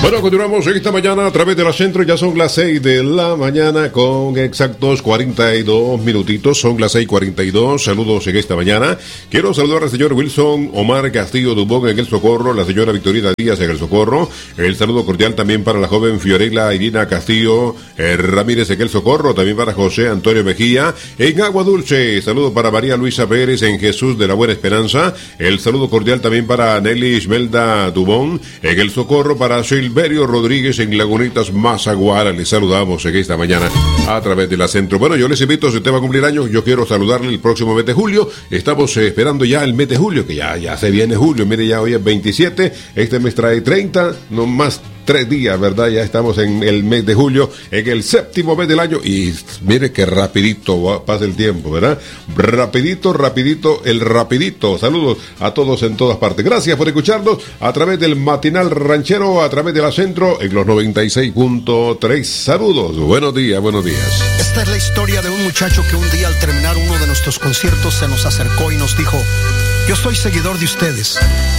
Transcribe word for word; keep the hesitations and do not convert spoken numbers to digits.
Bueno, continuamos esta mañana a través de la Centro. Ya son las seis de la mañana con exactos cuarenta y dos minutitos. Son las seis cuarenta y dos. Saludos en esta mañana. Quiero saludar al señor Wilson Omar Castillo Dubón en El Socorro, la señora Victorina Díaz en El Socorro. El saludo cordial también para la joven Fiorella Irina Castillo eh, Ramírez en El Socorro. También para José Antonio Mejía en Agua Dulce. Saludo para María Luisa Pérez en Jesús de la Buena Esperanza. El saludo cordial también para Nelly Ismelda Dubón en El Socorro. Para Silverio Rodríguez en Lagunitas Mazaguara. Les saludamos en esta mañana a través de la Centro. Bueno, yo les invito, si usted va a cumplir años, yo quiero saludarle el próximo mes de julio. Estamos eh, esperando ya el mes de julio, que ya, ya se viene julio. Mire, ya hoy es veintisiete, este mes trae treinta, no más tres días, ¿verdad? Ya estamos en el mes de julio, en el séptimo mes del año, y mire que rapidito va, pasa el tiempo, ¿verdad? Rapidito, rapidito, el rapidito. Saludos a todos en todas partes. Gracias por escucharnos a través del Matinal Ranchero, a través de la Centro, en los noventa y seis punto tres. Saludos, buenos días, buenos días. Esta es la historia de un muchacho que un día al terminar uno de nuestros conciertos se nos acercó y nos dijo: yo soy seguidor de ustedes.